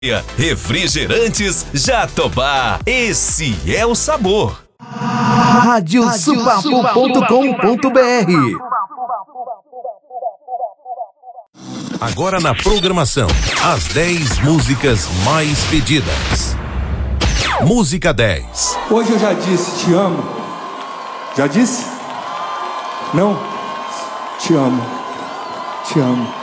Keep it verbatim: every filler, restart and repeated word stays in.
Refrigerantes Jatobá, esse é o sabor. Rádio Supapu ponto com ponto br. Agora na programação, as dez músicas mais pedidas. Música dez. Hoje eu já disse te amo. Já disse? Não? Te amo. Te amo.